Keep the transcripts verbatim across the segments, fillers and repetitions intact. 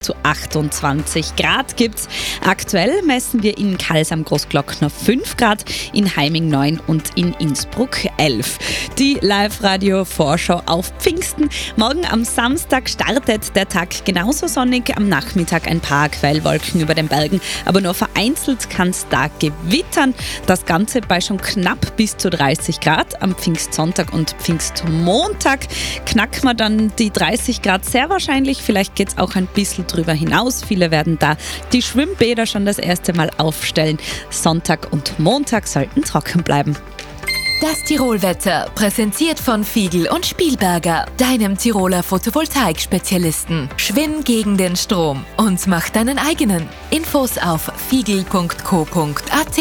zu achtundzwanzig Grad gibt's. Aktuell messen wir in Kals am Großglockner fünf Grad, in Heiming neun und in Innsbruck elf. Die Live-Radio-Vorschau auf Pfingsten. Morgen am Samstag startet der Tag genauso sonnig. Am Nachmittag ein paar Quellwolken über den Bergen, aber nur vereinzelt kann es da gewittern. Das Ganze bei schon knapp bis zu dreißig Grad. Am Pfingstsonntag und Pfingstmontag knacken wir dann die dreißig Grad sehr wahrscheinlich. Vielleicht geht es auch ein bisschen drüber hinaus. Viele werden da die Schwimmbäder schon das erste Mal aufstellen. Sonntag und Montag sollten trocken bleiben. Das Tirolwetter, präsentiert von Fiegl und Spielberger, deinem Tiroler Photovoltaik-Spezialisten. Schwimm gegen den Strom und mach deinen eigenen. Infos auf fiegl punkt co punkt at.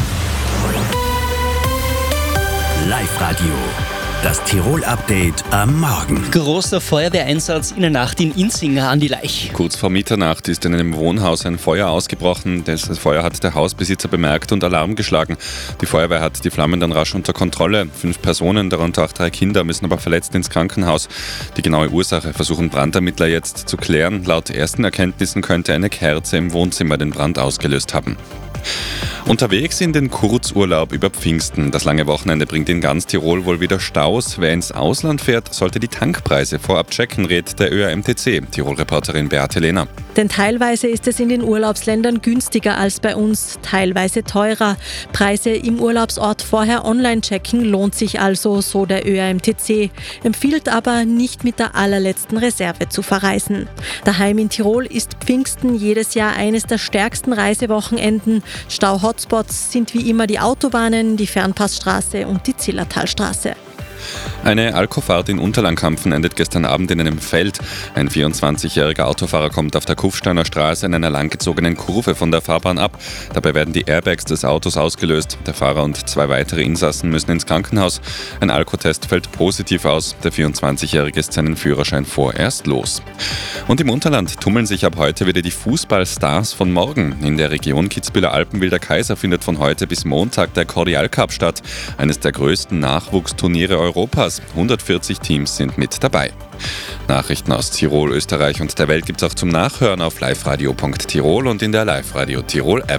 Live-Radio. Das Tirol-Update am Morgen. Großer Feuerwehreinsatz in der Nacht in Insinger an die Laich. Kurz vor Mitternacht ist in einem Wohnhaus ein Feuer ausgebrochen. Das Feuer hat der Hausbesitzer bemerkt und Alarm geschlagen. Die Feuerwehr hat die Flammen dann rasch unter Kontrolle. Fünf Personen, darunter auch drei Kinder, müssen aber verletzt ins Krankenhaus. Die genaue Ursache versuchen Brandermittler jetzt zu klären. Laut ersten Erkenntnissen könnte eine Kerze im Wohnzimmer den Brand ausgelöst haben. Unterwegs in den Kurzurlaub über Pfingsten. Das lange Wochenende bringt in ganz Tirol wohl wieder Staus. Wer ins Ausland fährt, sollte die Tankpreise vorab checken, rät der Ö A M T C. Tirol-Reporterin Beate Lehner. Denn teilweise ist es in den Urlaubsländern günstiger als bei uns, teilweise teurer. Preise im Urlaubsort vorher online checken lohnt sich also, so der Ö A M T C. Empfiehlt aber, nicht mit der allerletzten Reserve zu verreisen. Daheim in Tirol ist Pfingsten jedes Jahr eines der stärksten Reisewochenenden. Stau-Hotspots sind wie immer die Autobahnen, die Fernpassstraße und die Zillertalstraße. Eine Alkofahrt in Unterlandkampfen endet gestern Abend in einem Feld. Ein vierundzwanzigjähriger Autofahrer kommt auf der Kufsteiner Straße in einer langgezogenen Kurve von der Fahrbahn ab. Dabei werden die Airbags des Autos ausgelöst. Der Fahrer und zwei weitere Insassen müssen ins Krankenhaus. Ein Alkotest fällt positiv aus. Der vierundzwanzigjährige ist seinen Führerschein vorerst los. Und im Unterland tummeln sich ab heute wieder die Fußballstars von morgen. In der Region Kitzbüheler Alpen-Wilder Kaiser findet von heute bis Montag der Cordial Cup statt. Eines der größten Nachwuchsturniere Europas. hundertvierzig Teams sind mit dabei. Nachrichten aus Tirol, Österreich und der Welt gibt es auch zum Nachhören auf liveradio punkt tirol und in der Live-Radio Tirol App.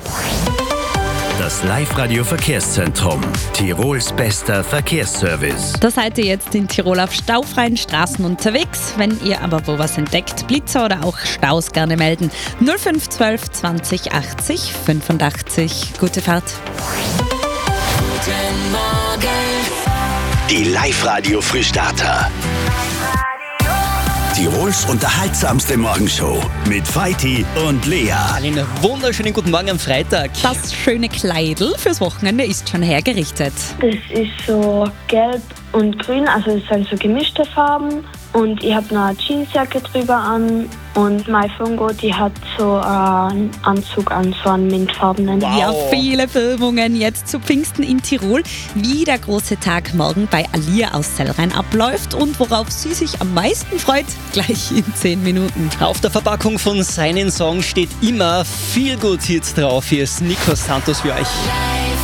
Das Live-Radio Verkehrszentrum. Tirols bester Verkehrsservice. Da seid ihr jetzt in Tirol auf staufreien Straßen unterwegs. Wenn ihr aber wo was entdeckt, Blitzer oder auch Staus gerne melden. null fünf eins zwei zwanzig achtzig fünfundachtzig. Gute Fahrt. Guten Morgen. Die Live-Radio Frühstarter. Tirols unterhaltsamste Morgenshow mit Feiti und Lea. Einen wunderschönen guten Morgen am Freitag. Das schöne Kleidl fürs Wochenende ist schon hergerichtet. Das ist so gelb und grün, also es sind so gemischte Farben. Und ich habe noch eine Jeansjacke drüber an und meine Fungo, die hat so einen Anzug an, so einen mintfarbenen. Wow. Ja, viele Filmungen jetzt zu Pfingsten in Tirol, wie der große Tag morgen bei Alia aus Sellrhein abläuft und worauf sie sich am meisten freut, gleich in zehn Minuten. Auf der Verpackung von seinen Songs steht immer viel Good Hits drauf. Hier ist Nico Santos für euch.